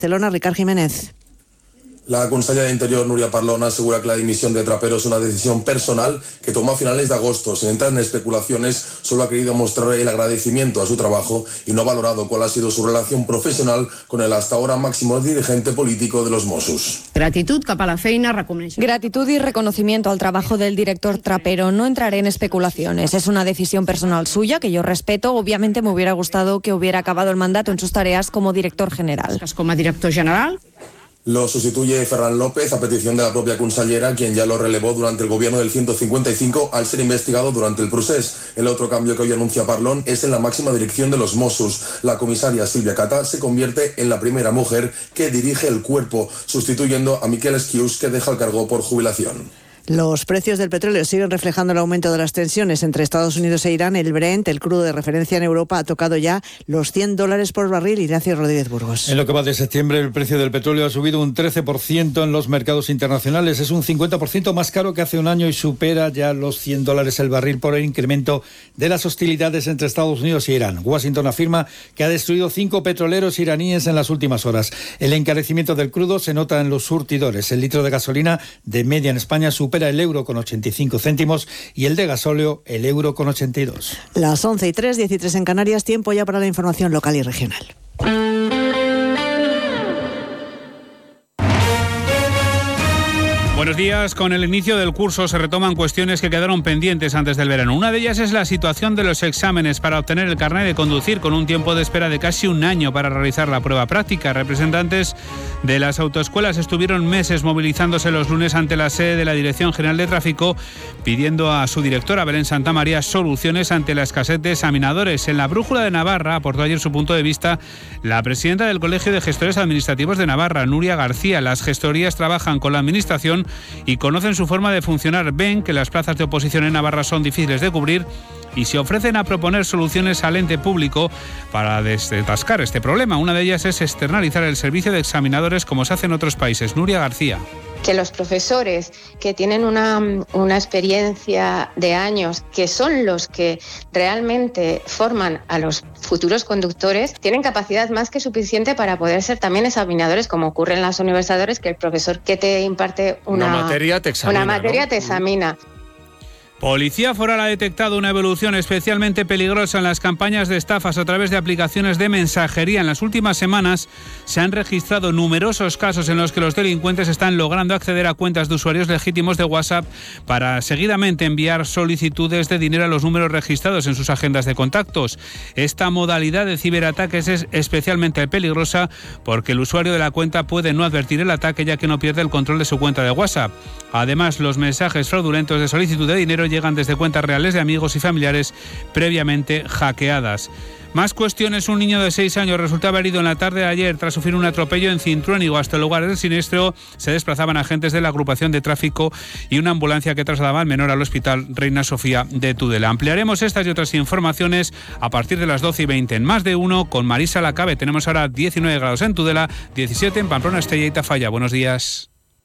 Barcelona, Ricard Jiménez. La consellera de Interior, Núria Parlon, asegura que la dimisión de Trapero es una decisión personal que tomó a finales de agosto. Sin entrar en especulaciones, solo ha querido mostrar el agradecimiento a su trabajo y no ha valorado cuál ha sido su relación profesional con el hasta ahora máximo dirigente político de los Mossos. Gratitud cap a la feina, reconeixement. Gratitud y reconocimiento al trabajo del director Trapero. No entraré en especulaciones. Es una decisión personal suya que yo respeto. Obviamente me hubiera gustado que hubiera acabado el mandato en sus tareas como director general. Como director general. Lo sustituye Ferran López a petición de la propia consellera, quien ya lo relevó durante el gobierno del 155 al ser investigado durante el procés. El otro cambio que hoy anuncia Parlon es en la máxima dirección de los Mossos. La comisaria Sílvia Cata se convierte en la primera mujer que dirige el cuerpo, sustituyendo a Miquel Esquius, que deja el cargo por jubilación. Los precios del petróleo siguen reflejando el aumento de las tensiones entre Estados Unidos e Irán. El Brent, el crudo de referencia en Europa, ha tocado ya los $100 por barril. Ignacio Rodríguez Burgos. En lo que va de septiembre, el precio del petróleo ha subido un 13% en los mercados internacionales. Es un 50% más caro que hace un año y supera ya los $100 el barril por el incremento de las hostilidades entre Estados Unidos y Irán. Washington afirma que ha destruido 5 petroleros iraníes en las últimas horas. El encarecimiento del crudo se nota en los surtidores. El litro de gasolina de media en España supera el euro con 85 céntimos y el de gasóleo el euro con 82. Las 11:03, 13 en Canarias, tiempo ya para la información local y regional. Buenos días. Con el inicio del curso se retoman cuestiones que quedaron pendientes antes del verano. Una de ellas es la situación de los exámenes para obtener el carnet de conducir, con un tiempo de espera de casi un año para realizar la prueba práctica. Representantes de las autoescuelas estuvieron meses movilizándose los lunes ante la sede de la Dirección General de Tráfico, pidiendo a su directora, Belén Santamaría, soluciones ante la escasez de examinadores. En la Brújula de Navarra aportó ayer su punto de vista la presidenta del Colegio de Gestores Administrativos de Navarra, Nuria García. Las gestorías trabajan con la Administración y conocen su forma de funcionar. Ven que las plazas de oposición en Navarra son difíciles de cubrir y se ofrecen a proponer soluciones al ente público para desatascar este problema. Una de ellas es externalizar el servicio de examinadores, como se hace en otros países. Nuria García. Que los profesores que tienen una experiencia de años, que son los que realmente forman a los futuros conductores, tienen capacidad más que suficiente para poder ser también examinadores, como ocurre en las universidades, que el profesor que te imparte una materia te examina. Policía Foral ha detectado una evolución especialmente peligrosa en las campañas de estafas a través de aplicaciones de mensajería. En las últimas semanas se han registrado numerosos casos en los que los delincuentes están logrando acceder a cuentas de usuarios legítimos de WhatsApp para seguidamente enviar solicitudes de dinero a los números registrados en sus agendas de contactos. Esta modalidad de ciberataques es especialmente peligrosa porque el usuario de la cuenta puede no advertir el ataque, ya que no pierde el control de su cuenta de WhatsApp. Además, los mensajes fraudulentos de solicitud de dinero llegan desde cuentas reales de amigos y familiares previamente hackeadas. Más cuestiones. Un niño de 6 años resultaba herido en la tarde de ayer tras sufrir un atropello en Cintruénigo. Hasta el lugar del siniestro se desplazaban agentes de la agrupación de tráfico y una ambulancia que trasladaba al menor al hospital Reina Sofía de Tudela. Ampliaremos estas y otras informaciones a partir de las 12:20 en Más de Uno con Marisa Lacabe. Tenemos ahora 19 grados en Tudela, 17 en Pamplona, Estella y Tafalla. Buenos días.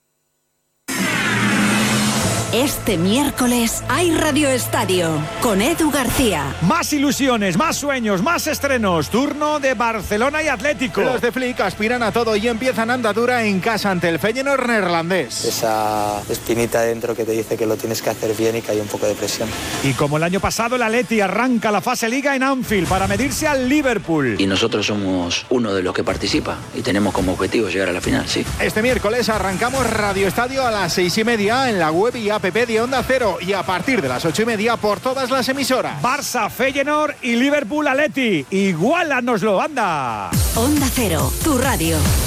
Este miércoles hay Radio Estadio con Edu García. Más ilusiones, más sueños, más estrenos. Turno de Barcelona y Atlético. Los de Flick aspiran a todo y empiezan andadura en casa ante el Feyenoord neerlandés. Esa espinita dentro que te dice que lo tienes que hacer bien y que hay un poco de presión. Y como el año pasado, el Atleti arranca la fase Liga en Anfield para medirse al Liverpool. Y nosotros somos uno de los que participa y tenemos como objetivo llegar a la final, sí. Este miércoles arrancamos Radio Estadio a las 6:30 en la web y app de Onda Cero y a partir de las 8:30 por todas las emisoras. Barça, Feyenoord y Liverpool Atleti. Igualanoslo, anda. Onda Cero, tu radio.